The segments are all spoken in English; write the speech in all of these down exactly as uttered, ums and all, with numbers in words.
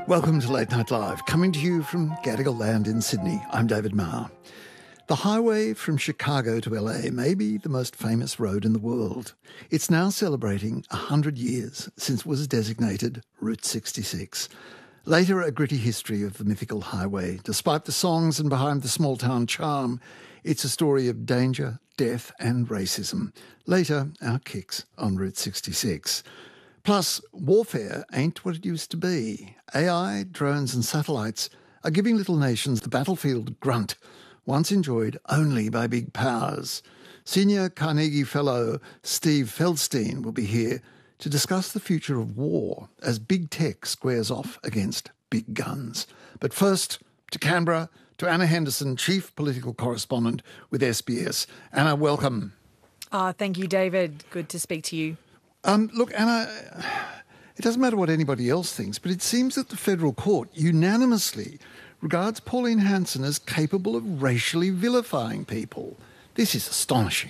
Welcome to Late Night Live, coming to you from Gadigal Land in Sydney. I'm David Marr. The highway from Chicago to L A may be the most famous road in the world. It's now celebrating one hundred years since it was designated Route sixty-six. Later, a gritty history of the mythical highway. Despite the songs and behind the small-town charm, it's a story of danger, death and racism. Later, our kicks on Route sixty-six. Plus, warfare ain't what it used to be. A I, drones and satellites are giving little nations the battlefield grunt, once enjoyed only by big powers. Senior Carnegie Fellow Steve Feldstein will be here to discuss the future of war as big tech squares off against big guns. But first, to Canberra, to Anna Henderson, Chief Political Correspondent with S B S. Anna, welcome. Oh, thank you, David. Good to speak to you. Um, look, Anna, it doesn't matter what anybody else thinks, but it seems that the federal court unanimously regards Pauline Hanson as capable of racially vilifying people. This is astonishing.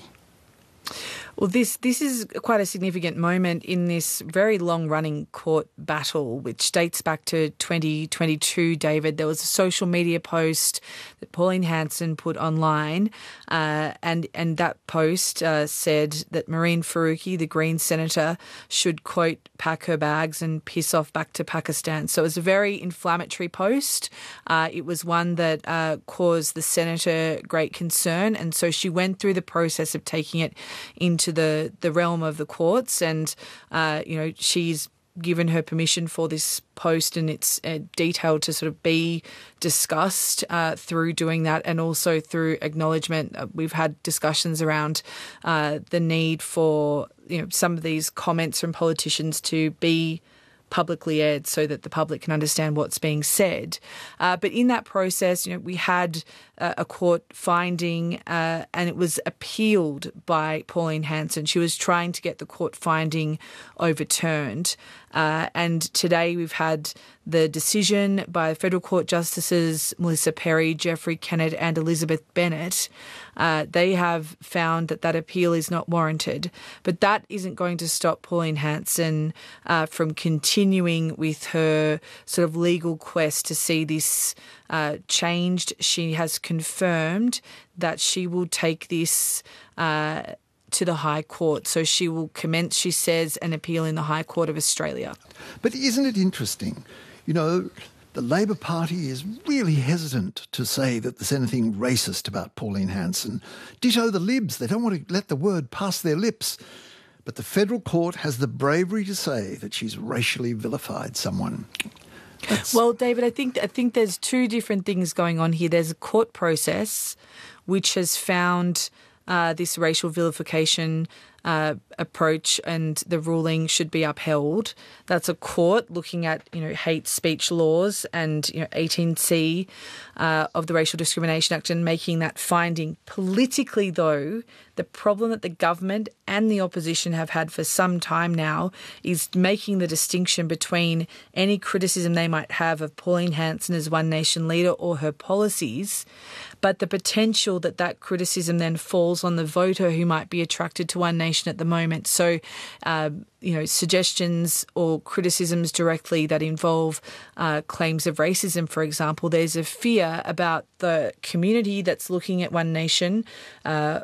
Well, this this is quite a significant moment in this very long-running court battle, which dates back to twenty twenty-two, David. There was a social media post that Pauline Hanson put online, uh, and, and that post uh, said that Marine Faruqi, the Green senator, should, quote, pack her bags and piss off back to Pakistan. So it was a very inflammatory post. Uh, it was one that uh, caused the senator great concern, and so she went through the process of taking it into the, the realm of the courts, and uh, you know, she's given her permission for this post and it's uh, detailed to sort of be discussed uh, through doing that, and also through acknowledgement. Uh, we've had discussions around uh, the need for, you know, some of these comments from politicians to be publicly aired so that the public can understand what's being said. Uh, but in that process, you know, we had uh, a court finding uh, and it was appealed by Pauline Hanson. She was trying to get the court finding overturned. Uh, and today we've had the decision by federal court justices Melissa Perry, Jeffrey Kennett and Elizabeth Bennett. Uh, they have found that that appeal is not warranted. But that isn't going to stop Pauline Hanson uh, from continuing with her sort of legal quest to see this uh, changed. She has confirmed that she will take this uh to the High Court. So she will commence, she says, an appeal in the High Court of Australia. But isn't it interesting? You know, the Labor Party is really hesitant to say that there's anything racist about Pauline Hanson. Ditto the Libs. They don't want to let the word pass their lips. But the federal court has the bravery to say that she's racially vilified someone. That's... Well, David, I think I think there's two different things going on here. There's a court process which has found Uh, this racial vilification uh, approach and the ruling should be upheld. That's a court looking at, you know, hate speech laws and, you know, eighteen C uh, of the Racial Discrimination Act and making that finding. Politically, though, the problem that the government and the opposition have had for some time now is making the distinction between any criticism they might have of Pauline Hanson as One Nation leader or her policies, but the potential that that criticism then falls on the voter who might be attracted to One Nation at the moment. So, uh, you know, suggestions or criticisms directly that involve uh, claims of racism, for example, there's a fear about the community that's looking at One Nation uh,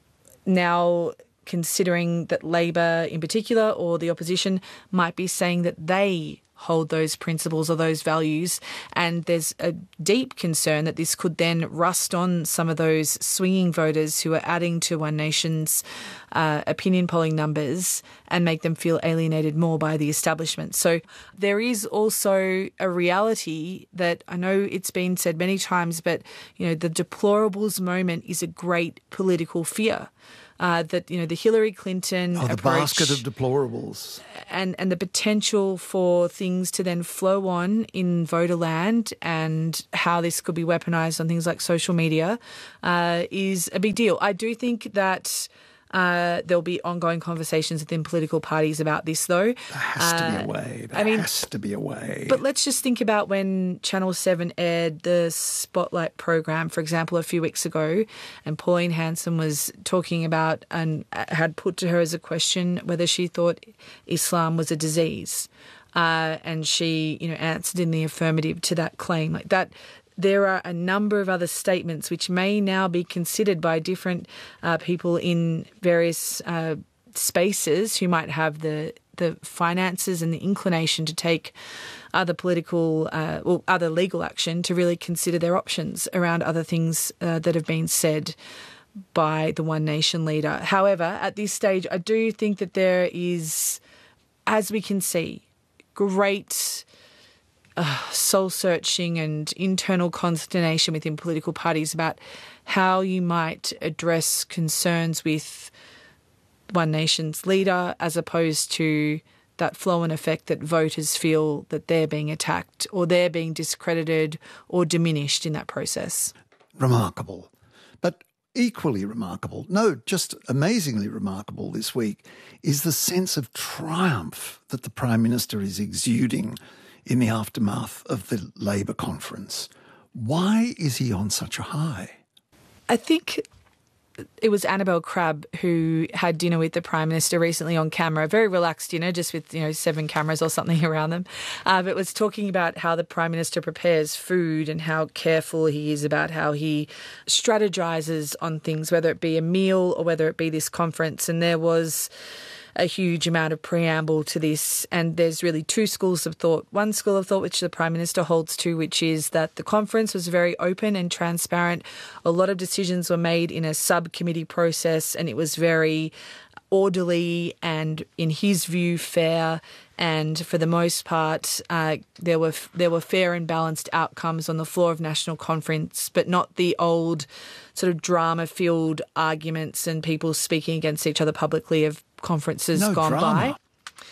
now considering that Labor in particular or the opposition might be saying that they hold those principles or those values, and there's a deep concern that this could then rust on some of those swinging voters who are adding to One Nation's uh, opinion polling numbers and make them feel alienated more by the establishment. So there is also a reality that I know it's been said many times, but you know, the deplorables moment is a great political fear. Uh, that, you know, the Hillary Clinton oh, the approach basket of deplorables. And, and the potential for things to then flow on in voterland and how this could be weaponised on things like social media uh, is a big deal. I do think that Uh, there'll be ongoing conversations within political parties about this, though. There has uh, to be a way. There I mean, has to be a way. But let's just think about when Channel seven aired the Spotlight program, for example, a few weeks ago, and Pauline Hanson was talking about and had put to her as a question whether she thought Islam was a disease. uh, and she, you know, answered in the affirmative to that claim. Like that, there are a number of other statements which may now be considered by different uh, people in various uh, spaces who might have the the finances and the inclination to take other political uh, or other legal action to really consider their options around other things uh, that have been said by the One Nation leader. However, at this stage, I do think that there is, as we can see, great uh, soul-searching and internal consternation within political parties about how you might address concerns with One Nation's leader as opposed to that flow-on effect that voters feel that they're being attacked or they're being discredited or diminished in that process. Remarkable. But equally remarkable, no, just amazingly remarkable this week, is the sense of triumph that the Prime Minister is exuding in the aftermath of the Labor conference. Why is he on such a high? I think it was Annabelle Crabb who had dinner with the Prime Minister recently on camera, a very relaxed dinner, just with, you know, seven cameras or something around them. Uh, but was talking about how the Prime Minister prepares food and how careful he is about how he strategizes on things, whether it be a meal or whether it be this conference. And there was a huge amount of preamble to this, and there's really two schools of thought. One school of thought which the Prime Minister holds to, which is that the conference was very open and transparent. A lot of decisions were made in a subcommittee process, and it was very orderly and, in his view, fair. And for the most part, uh, there were there were fair and balanced outcomes on the floor of National Conference, but not the old sort of drama-filled arguments and people speaking against each other publicly of conferences no gone drama. by.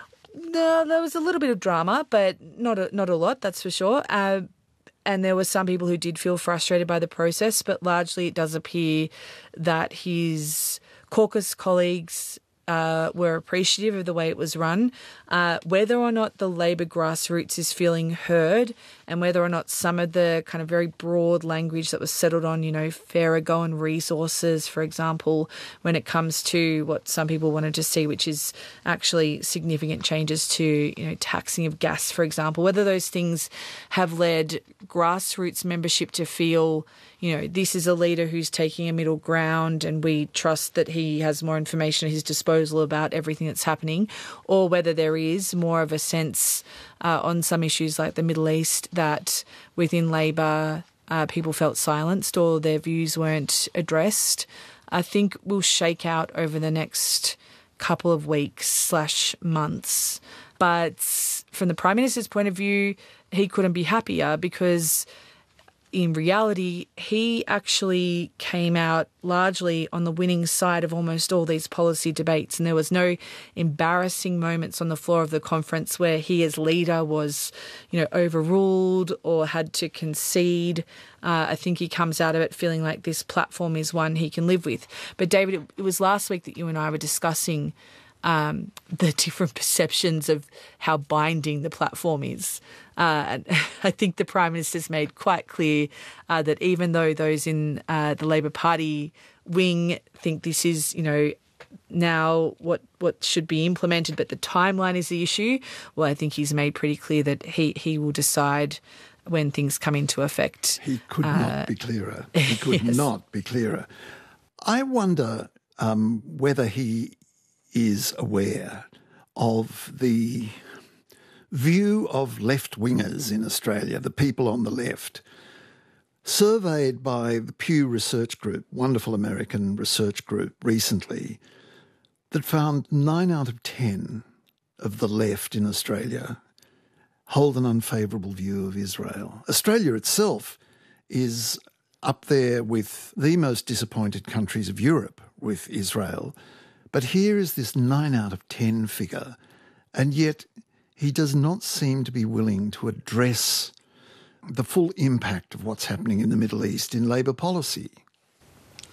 No, there was a little bit of drama, but not a, not a lot, that's for sure. Uh, and there were some people who did feel frustrated by the process, but largely it does appear that his caucus colleagues Uh, were appreciative of the way it was run. Uh, whether or not the Labor grassroots is feeling heard and whether or not some of the kind of very broad language that was settled on, you know, fairer going resources, for example, when it comes to what some people wanted to see, which is actually significant changes to, you know, taxing of gas, for example, whether those things have led grassroots membership to feel, you know, this is a leader who's taking a middle ground and we trust that he has more information at his disposal about everything that's happening, or whether there is more of a sense uh, on some issues like the Middle East that within Labor uh, people felt silenced or their views weren't addressed, I think will shake out over the next couple of weeks slash months. But from the Prime Minister's point of view, he couldn't be happier because in reality, he actually came out largely on the winning side of almost all these policy debates, and there was no embarrassing moments on the floor of the conference where he as leader was, you know, overruled or had to concede. Uh, I think he comes out of it feeling like this platform is one he can live with. But David, it, it was last week that you and I were discussing Um, the different perceptions of how binding the platform is. Uh, and I think the Prime Minister's made quite clear uh, that even though those in uh, the Labor Party wing think this is, you know, now what what should be implemented, but the timeline is the issue, well, I think he's made pretty clear that he, he will decide when things come into effect. He could uh, not be clearer. He could yes. not be clearer. I wonder um, whether he is aware of the view of left-wingers in Australia, the people on the left, surveyed by the Pew Research Group, wonderful American research group recently, that found nine out of ten of the left in Australia hold an unfavourable view of Israel. Australia itself is up there with the most disappointed countries of Europe with Israel. But here is this nine out of ten figure, and yet he does not seem to be willing to address the full impact of what's happening in the Middle East in Labor policy.